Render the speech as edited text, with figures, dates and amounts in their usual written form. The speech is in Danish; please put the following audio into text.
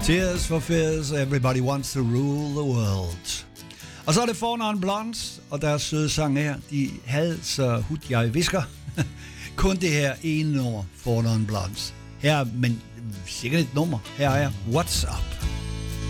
Tears for Fears, Everybody Wants to Rule the World. Og så er det Four Non Blondes, og deres søde sang her. De havde så hud jeg visker. Kun det her ene nummer, Four Non Blondes. Her, men sikkert et nummer. Her er What's Up.